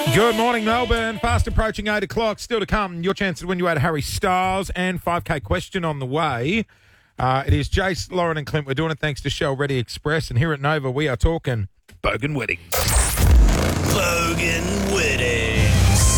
Good morning, Melbourne. Fast approaching 8 o'clock. Still to come, your chance to win you out Harry Styles and 5K question on the way. It is Jace, Lauren and Clint. We're doing it thanks to Shell Ready Express. And here at Nova, we are talking Bogan weddings. Bogan weddings.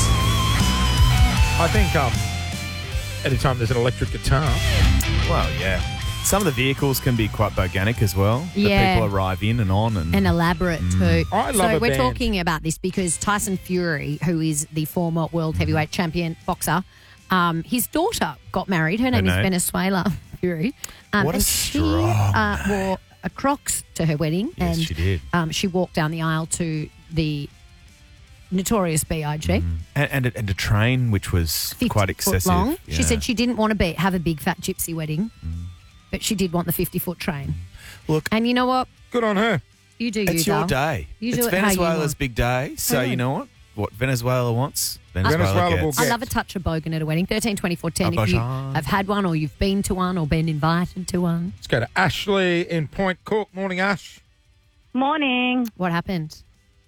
I think anytime there's an electric guitar. Well, yeah. Some of the vehicles can be quite boganic as well. Yeah. The people arrive in and on. And elaborate too. I love so a we're band. talking about this because Tyson Fury, who is the former world heavyweight champion boxer, his daughter got married. Her name is name? Venezuela Fury. What a and she strong. wore a Crocs to her wedding. Yes, and she did. She walked down the aisle to the Notorious B.I.G. And a train, which was 50 quite foot excessive. long. Yeah. She said she didn't want to have a big fat gypsy wedding, but she did want the 50-foot train. Look, And you know what? Good on her. You do it's you, your Dal. day. You do It's it how you Venezuela's want. big day. So Yeah. you know what? What Venezuela wants, Venezuela Venezuela will gets. get. I love a touch of bogan at a wedding. 13 24 10 Oh, if you gosh. have had one or you've been to one or been invited to one. Let's go to Ashley in Point Cook. Morning, Ash. Morning. What happened?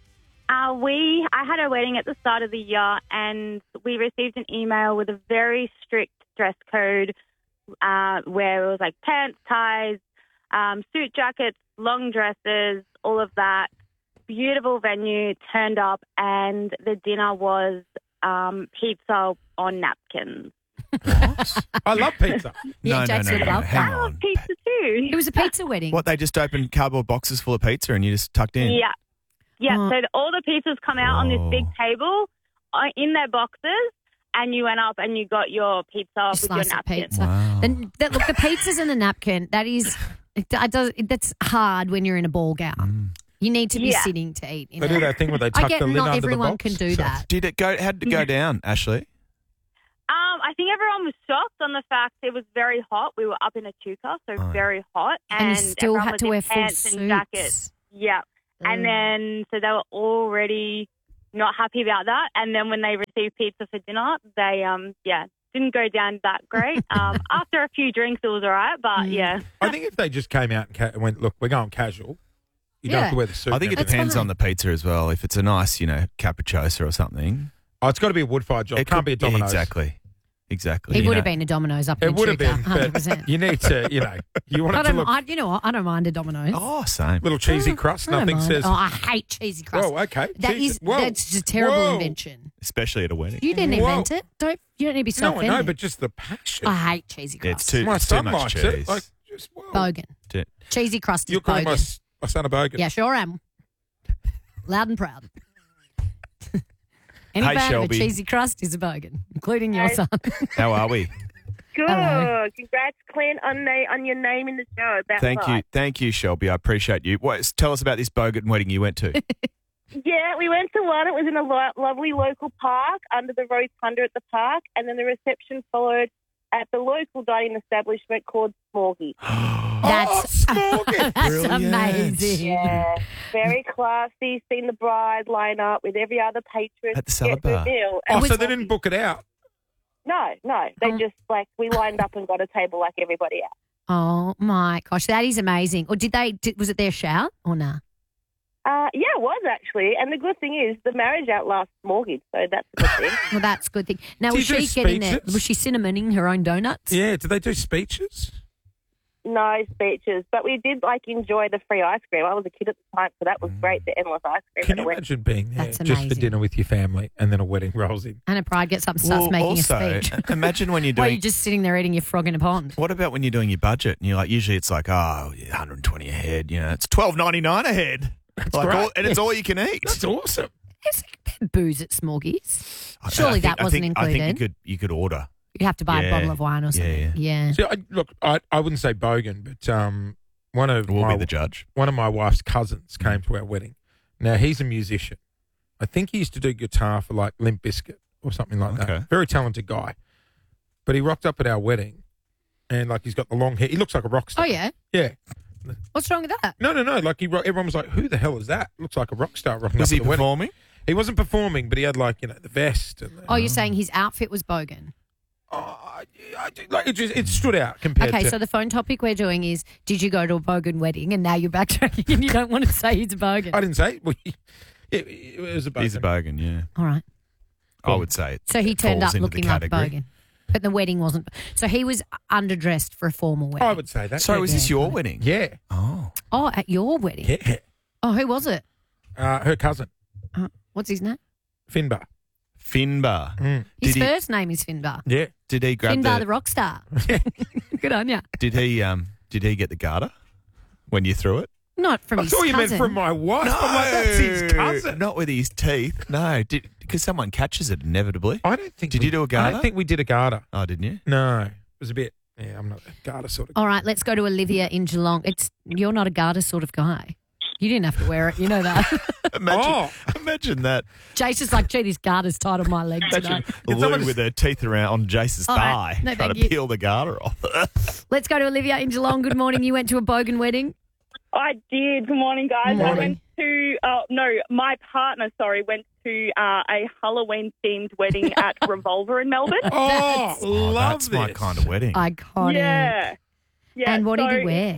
I had a wedding at the start of the year, and we received an email with a very strict dress code, where it was like pants, ties, suit jackets, long dresses, all of that. Beautiful venue, turned up, and the dinner was pizza on napkins. I love pizza. Yeah, Jake's would love Hang that. on. Pizza too. It was a pizza wedding. What, they just opened cardboard boxes full of pizza and you just tucked in? Yeah. Yeah, Oh. so all the pizzas come out on this big table in their boxes, and you went up and you got your pizza with your Slice of napkin. pizza. Wow. Look, the pizza's in the napkin. That's hard when you're in a ball gown. You need to be Yeah. sitting to eat. They do that thing where they tuck I get the lid not under the everyone box. can do that. How did it go down, Ashley? I think everyone was shocked on the fact it was very hot. We were up in a Echuca, so Oh. very hot. And you still everyone had was to in wear full pants and jackets. suits. Yeah. And then, so they were already not happy about that. And then when they received pizza for dinner, they, didn't go down that great. After a few drinks, it was all right. But, yeah. I think if they just came out and went, look, we're going casual, you don't Yeah. have to wear the suit. I think it and everything. depends on the pizza as well. If it's a nice, capricciosa or something. Oh, it's got to be a wood-fired job. It can't be a Domino's. Exactly. It would have been a Domino's up in It would have been, but 100%. you need to, you want it to look You know what? I don't mind a Domino's. Oh, same. little cheesy crust. I don't Nothing mind. says. Oh, I hate cheesy crust. Whoa, okay. That's just a terrible Whoa. invention. Especially at a wedding. You didn't Whoa. invent it. You don't need to be so No, I know, offended. but just the passion. I hate cheesy Yeah, crust. it's My too son much likes cheese. it. Like, just whoa. Bogan. T- Cheesy crust is You're calling bogan. my son a bogan. Yeah, sure am. Loud and proud. Any Hey, fan Shelby. of a cheesy crust is a bogan, including your Hey. son. How are we? Good. Hello. Congrats, Clint, on your name in the show. That's Thank you, Shelby. I appreciate you. Tell us about this bogan wedding you went to. Yeah, we went to one. It was in a lovely local park under the rotunda at the park, and then the reception followed at the local dining establishment called Smorgy. That's Smorgy. that's Brilliant. amazing. Yeah, very classy. Seen the bride line up with every other patron At the to salad get the bar. meal. Oh, And so they didn't book it out. No. They just we lined up and got a table like everybody else. Oh my gosh, that is amazing. Or was it their shout or nah? Yeah, it was actually. And the good thing is the marriage outlasts mortgage, so that's a good thing. Well, that's a good thing. Now, Do was you do she getting there? speeches? Was she cinnamoning her own donuts? Yeah, did they do speeches? No speeches, but we did enjoy the free ice cream. I was a kid at the time, so that was great. The endless ice cream. Can at you the wedding. imagine being there That's just for amazing. dinner with your family and then a wedding rolls in? And a bride gets up and starts Well, making also, a speech. imagine when you're While doing. you're just sitting there eating your frog in a pond. What about when you're doing your budget and you're like, usually it's like, 120 a head. It's $12.99 a head. great. And it's all you can eat. That's awesome. Is there booze at Smorgies? I Surely think- that wasn't I included. think you could order. You'd have to buy Yeah. a bottle of wine or something. Yeah. See, I wouldn't say bogan, but one of We'll my be the judge. one of my wife's cousins came to our wedding. Now he's a musician. I think he used to do guitar for like Limp Bizkit or something like Okay. that. Very talented guy. But he rocked up at our wedding, and he's got the long hair. He looks like a rock star. Oh, yeah? Yeah. What's wrong with that? No. Like everyone was like, "Who the hell is that?" Looks like a rock star rocking Was up he at the wedding. performing? He wasn't performing, but he had the vest. And Oh, you're saying his outfit was bogan. it stood out compared Okay, to. so the phone topic we're doing is, did you go to a bogan wedding? And now you're backtracking and you don't want to say he's a bogan. I didn't say. Well, It was a bogan. He's a bogan, yeah. All right. I would say it. So he it turned falls up into looking the like a category. bogan. But the wedding wasn't. So he was underdressed for a formal wedding. I would say that. So yeah. was this your wedding? Yeah. Oh. Oh, at your wedding? Yeah. Oh, who was it? Her cousin, What's his name? Finbar. Finbar. His Did he- first name is Finbar. Yeah. Did he grab Finbar the rock star. Good on ya. Did he get the garter when you threw it? Not from I his thought cousin. you meant from my wife. I'm like, that's his cousin. Not with his teeth. No, because someone catches it inevitably. I don't think. Did you do a I garter? don't think we did a garter. Oh, didn't you? No, it was a bit. Yeah, I'm not a garter sort of. All right, let's go to Olivia in Geelong. You're not a garter sort of guy. You didn't have to wear it. You know that. Imagine that. Jace is like, gee, this garter's tight on my leg today. Imagine Can someone Lou just- with her teeth around on Jace's All right. thigh, No, trying thank to you. peel the garter off. Let's go to Olivia in Geelong. Good morning. You went to a bogan wedding. I did. Good morning, guys. Morning. I went to, my partner, went to a Halloween-themed wedding at Revolver in Melbourne. Oh, love That's my this. kind of wedding. Iconic. Yeah. And what did he wear?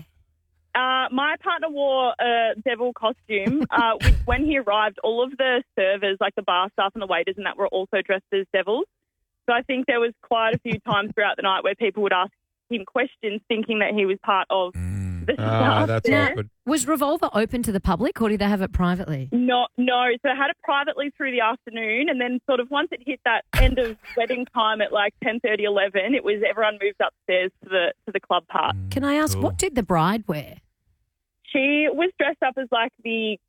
My partner wore a devil costume. Which, when he arrived, all of the servers, like the bar staff and the waiters and that, were also dressed as devils. So I think there was quite a few times throughout the night where people would ask him questions thinking that he was part of the staff. That's there. awkward. Was Revolver open to the public or did they have it privately? No. So I had it privately through the afternoon, and then sort of once it hit that end of wedding time at like 10:30, 11, it was everyone moved upstairs to the club part. Can I ask, what did the bride wear? She was dressed up as like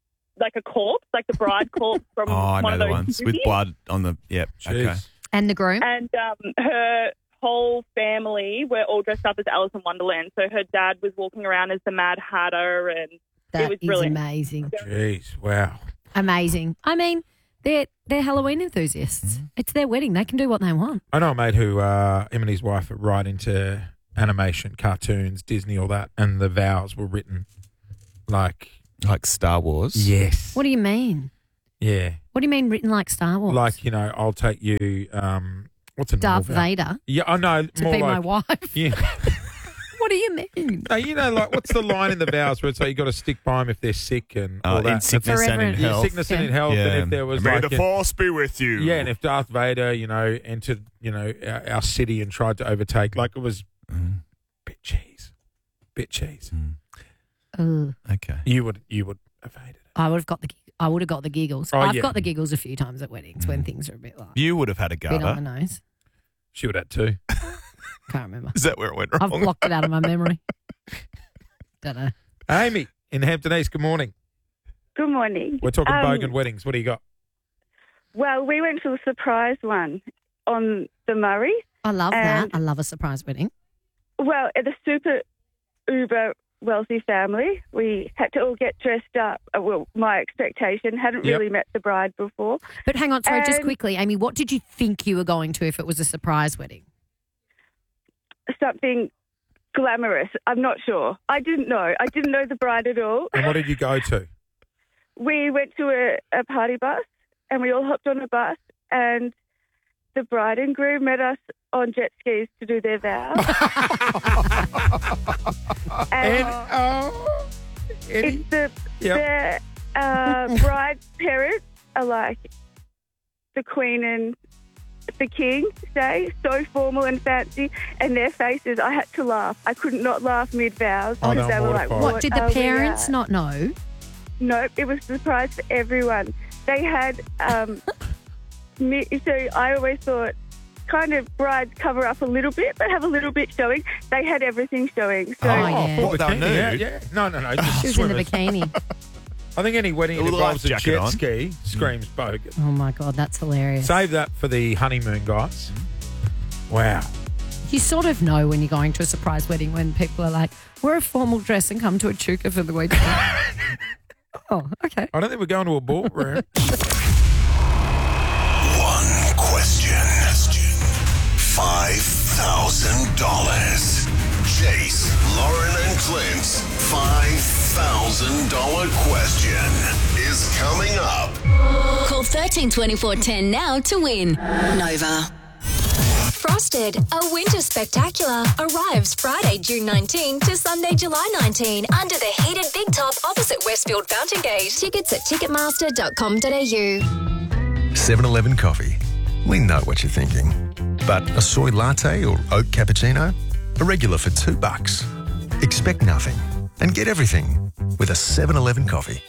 a corpse, like the bride corpse from I one know of the those ones movies. with blood on the. Yep. Okay. Jeez. And the groom? And her whole family were all dressed up as Alice in Wonderland. So her dad was walking around as the Mad Hatter, and That it was is brilliant. amazing. Jeez, wow. Amazing. I mean, they're Halloween enthusiasts. It's their wedding. They can do what they want. I know a mate who, him and his wife are right into animation, cartoons, Disney, all that, and the vows were written like. Like Star Wars. Yes. What do you mean? Yeah. What do you mean written like Star Wars? Like, I'll take you, what's a Darth normal vow? Vader Yeah, I know. to more be like, my wife. Yeah. What do you mean? No, like, what's the line in the vows where it's like you got to stick by them if they're sick and all that? In sickness Forever and in and- Yeah, health. sickness and in health, Yeah. and if there was May like, the force be with you. yeah, and if Darth Vader, entered, our city and tried to overtake, like it was bit cheese. Ugh. Okay. You would have hated it. I would have got the giggles. Oh, I've yeah. got the giggles a few times at weddings when things are a bit like You would have had a bit on the garter. nose. She would have too. Can't remember. Is that where it went I've wrong? blocked it out of my memory. Don't know. Amy in Hampton East. Good morning. Good morning. We're talking bogan weddings. What do you got? Well, we went to a surprise one on the Murray. I love that. And- I love a surprise wedding. Well, at a super uber wealthy family, we had to all get dressed up. Well, my expectation hadn't Yep. really met the bride before. But hang on, sorry, just And- quickly, Amy, what did you think you were going to if it was a surprise wedding? Something glamorous. I'm not sure. I didn't know. I didn't know the bride at all. And what did you go to? We went to a party bus, and we all hopped on a bus, and the bride and groom met us on jet skis to do their vows. and Eddie? it's the Yep. bride's parents are like the queen and the king, say, so formal and fancy, and their faces, I had to laugh. I could not laugh mid-vows Oh, because they they were were like, mortified. What did are the we parents at? not know? Nope, it was a surprise for everyone. They had, so I always thought kind of brides cover up a little bit, but have a little bit showing. They had everything showing. So Oh, yeah. full What, they were bikini, nude? yeah. No. Just She was in the swimmers. bikini. I think any wedding that With a involves a life jacket jet on. ski screams bogan. Oh, my God, that's hilarious. Save that for the honeymoon, guys. Wow. You sort of know when you're going to a surprise wedding when people are like, wear a formal dress and come to a chuka for the weekend. Oh, okay. I don't think we're going to a ballroom. One question. $5,000. Chase, Lauren and Clint's $5,000 question is coming up. Call 13 24 10 now to win. Nova. Frosted, a winter spectacular, arrives Friday, June 19 to Sunday, July 19 under the heated Big Top opposite Westfield Fountain Gate. Tickets at ticketmaster.com.au. 7-Eleven coffee. We know what you're thinking. But a soy latte or oat cappuccino? A regular for $2. Expect nothing and get everything with a 7-Eleven coffee.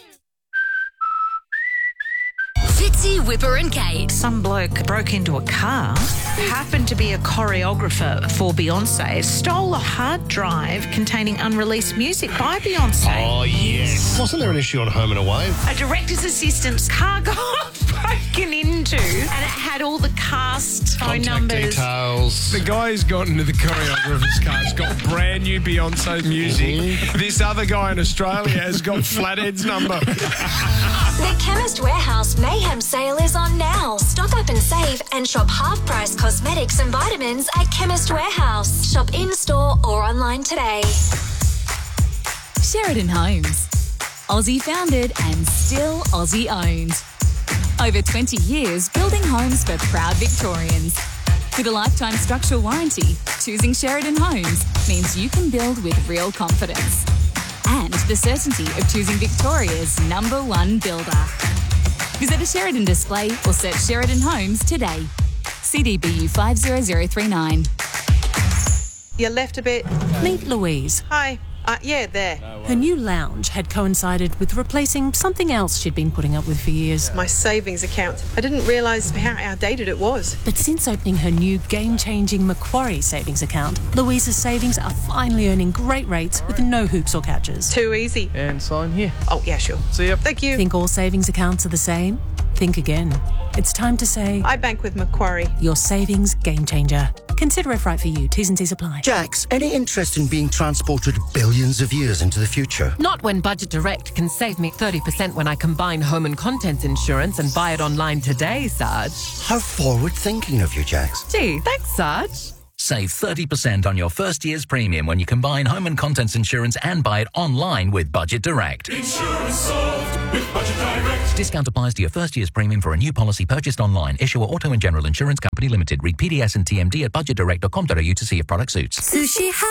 Fitzy, Whipper and Kate. Some bloke broke into a car, happened to be a choreographer for Beyonce, stole a hard drive containing unreleased music by Beyonce. Oh, yes. Wasn't there an issue on Home and Away? A director's assistant's car got broken into and it had all the cast phone numbers. Details. The guy who's got into the choreographer's car has got brand new Beyonce music. This other guy in Australia has got Flathead's number. The Chemist Warehouse Mayhem sale is on now. Stock up and save and shop half-price cosmetics and vitamins at Chemist Warehouse. Shop in-store or online today. Sheridan Homes. Aussie founded and still Aussie owned. Over 20 years building homes for proud Victorians. With a lifetime structural warranty, choosing Sheridan Homes means you can build with real confidence. And the certainty of choosing Victoria's #1 builder. Visit a Sheridan display or search Sheridan Homes today. CDBU 50039. You left a bit. Meet Louise. Hi. Yeah, there. Her new lounge had coincided with replacing something else she'd been putting up with for years. My savings account. I didn't realise how outdated it was. But since opening her new game-changing Macquarie savings account, Louise's savings are finally earning great rates with no hoops or catches. Too easy. And sign here. Oh, yeah, sure. See ya. Thank you. Think all savings accounts are the same? Think again. It's time to say... I bank with Macquarie. Your savings game changer. Consider if right for you. T's and C's apply. Jax, any interest in being transported billions of years into the future? Not when Budget Direct can save me 30% when I combine home and contents insurance and buy it online today, Sarge. How forward-thinking of you, Jax. Gee, thanks, Sarge. Save 30% on your first year's premium when you combine home and contents insurance and buy it online with Budget Direct. Insurance solved with Budget Direct. Discount applies to your first year's premium for a new policy purchased online. Issuer Auto and General Insurance Company Limited. Read PDS and TMD at budgetdirect.com.au to see if product suits. Sushi